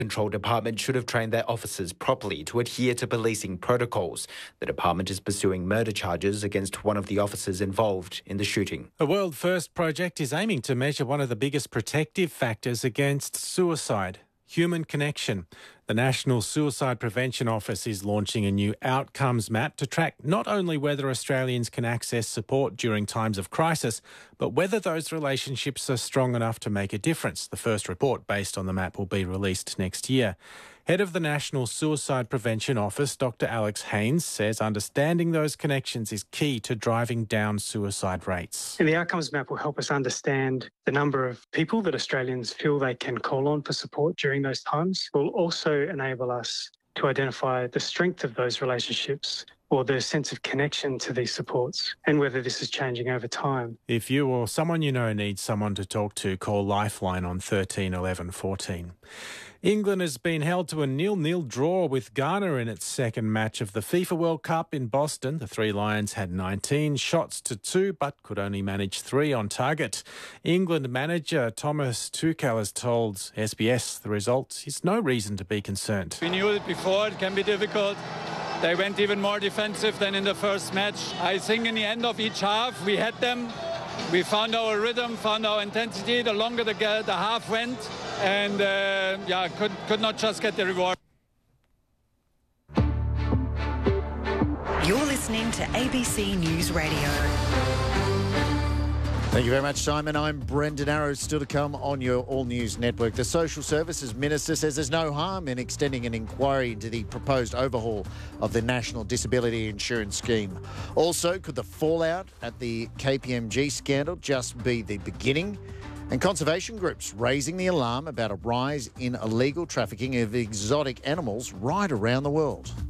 Control Department should have trained their officers properly to adhere to policing protocols. The department is pursuing murder charges against one of the officers involved in the shooting. A World First project is aiming to measure one of the biggest protective factors against suicide: human connection. The National Suicide Prevention Office is launching a new outcomes map to track not only whether Australians can access support during times of crisis, but whether those relationships are strong enough to make a difference. The first report based on the map will be released next year. Head of the National Suicide Prevention Office, Dr. Alex Haynes, says understanding those connections is key to driving down suicide rates. And the outcomes map will help us understand the number of people that Australians feel they can call on for support during those times. It will also enable us to identify the strength of those relationships or the sense of connection to these supports and whether this is changing over time. If you or someone you know needs someone to talk to, call Lifeline on 13 11 14. England has been held to a 0-0 draw with Ghana in its second match of the FIFA World Cup in Boston. The Three Lions had 19 shots to 2 but could only manage 3 on target. England manager Thomas Tuchel has told SBS the result is no reason to be concerned. We knew it before, it can be difficult. They went even more defensive than in the first match. I think in the end of each half we had them. We found our rhythm, found our intensity. The longer the half went, and could not just get the reward. You're listening to ABC News Radio. Thank you very much, Simon. I'm Brendan Arrows, still to come on your All News Network. The Social Services Minister says there's no harm in extending an inquiry into the proposed overhaul of the National Disability Insurance Scheme. Also, could the fallout at the KPMG scandal just be the beginning? And conservation groups raising the alarm about a rise in illegal trafficking of exotic animals right around the world.